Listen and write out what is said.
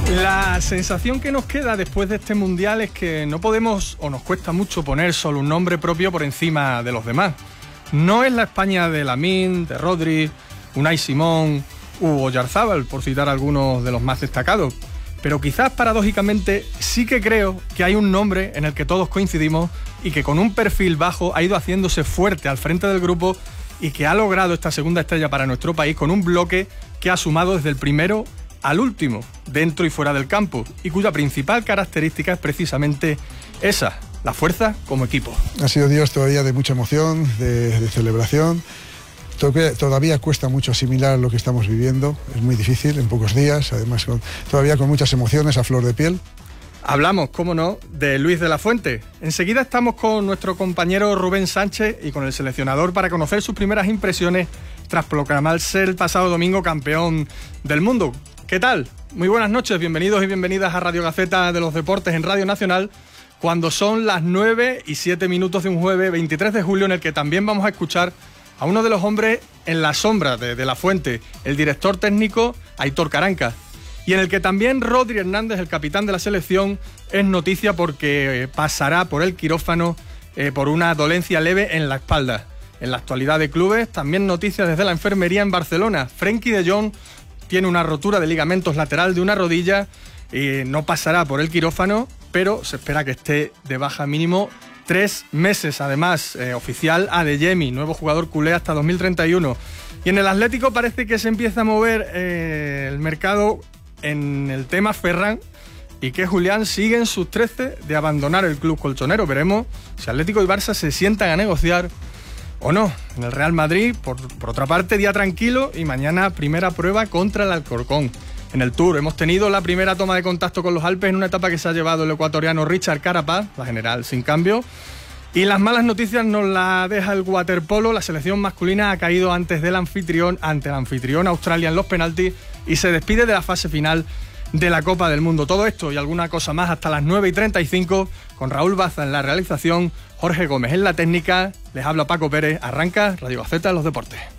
La sensación que nos queda después de este Mundial es que no podemos o nos cuesta mucho poner solo un nombre propio por encima de los demás. No es la España de Lamine, de Rodri, Unai Simón u Oyarzábal, por citar algunos de los más destacados. Pero quizás paradójicamente sí que creo que hay un nombre en el que todos coincidimos y que con un perfil bajo ha ido haciéndose fuerte al frente del grupo y que ha logrado esta segunda estrella para nuestro país con un bloque que ha sumado desde el primero al último, dentro y fuera del campo, y cuya principal característica es precisamente esa, la fuerza como equipo. Ha sido días todavía de mucha emoción, de celebración. Todavía cuesta mucho asimilar lo que estamos viviendo, es muy difícil en pocos días, además todavía con muchas emociones a flor de piel. Hablamos, cómo no, de Luis de la Fuente. Enseguida estamos con nuestro compañero Rubén Sánchez y con el seleccionador para conocer sus primeras impresiones tras proclamarse el pasado domingo campeón del mundo. ¿Qué tal? Muy buenas noches, bienvenidos y bienvenidas a Radio Gaceta de los Deportes en Radio Nacional, cuando son las 9:07 de un jueves 23 de julio en el que también vamos a escuchar a uno de los hombres en la sombra de la Fuente, el director técnico Aitor Karanka, y en el que también Rodri Hernández, el capitán de la selección, es noticia porque pasará por el quirófano por una dolencia leve en la espalda. En la actualidad de clubes, también noticias desde la enfermería en Barcelona. Frenkie de Jong tiene una rotura de ligamentos lateral de una rodilla y no pasará por el quirófano, pero se espera que esté de baja mínimo 3 meses. Además, oficial Adeyemi, nuevo jugador culé hasta 2031. Y en el Atlético parece que se empieza a mover el mercado en el tema Ferran y que Julián sigue en sus 13 de abandonar el club colchonero. Veremos si Atlético y Barça se sientan a negociar o no. En el Real Madrid, por otra parte, día tranquilo y mañana primera prueba contra el Alcorcón. En el Tour hemos tenido la primera toma de contacto con los Alpes en una etapa que se ha llevado el ecuatoriano Richard Carapaz, la general sin cambio. Y las malas noticias nos las deja el waterpolo. La selección masculina ha caído ante el anfitrión Australia en los penaltis y se despide de la fase final de la Copa del Mundo. Todo esto y alguna cosa más hasta las 9:35 con Raúl Baza en la realización, Jorge Gómez en la técnica. Les habla Paco Pérez. Arranca Radio Gaceta de los Deportes.